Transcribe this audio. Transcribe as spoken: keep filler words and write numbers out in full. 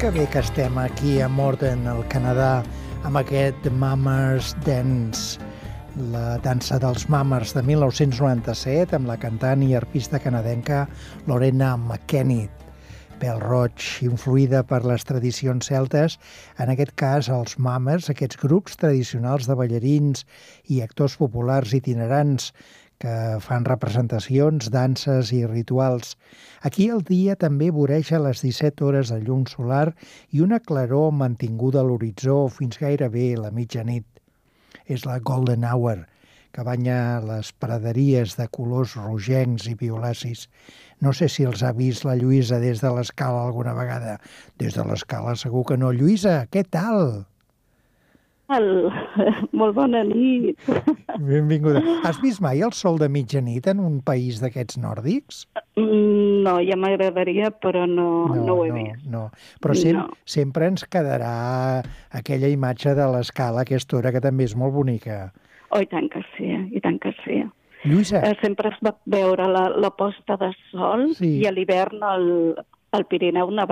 que bé que estem aquí a Morden, al Canadà, amb aquest Mammers Dance, la dansa dels Mammers de mil nou-cents noranta-set, amb la cantant i arpista canadenca Lorena McKennitt. Pèl roig, influïda per les tradicions celtes, en aquest cas els Mammers, aquests grups tradicionals de ballarins i actors populars itinerants que fan representacions, danses i rituals. Aquí el dia també voreja les disset hores de llum solar i una claror mantinguda a l'horitzó fins gairebé la mitjanit. És la Golden Hour, que banya les praderies de colors rogencs i violacis. No sé si els ha vist la Lluïsa des de l'escala alguna vegada. Des de l'escala segur que no. Lluïsa, què tal? El... Molt bona nit. Benvinguda. Has vist mai el sol de mitjanit en un país d'aquests nòrdics? No, ja m'agradaria, però no, no, no ho he no, vist. No, Però sem No. sempre ens quedarà aquella imatge de l'escala a aquesta hora, que també és molt bonica. Oh, i tant que sí, i tant que sí. Lluïsa. Eh, sempre es va veure la, la posta de sol Sí. i a l'hivern el, el Pirineu nevat.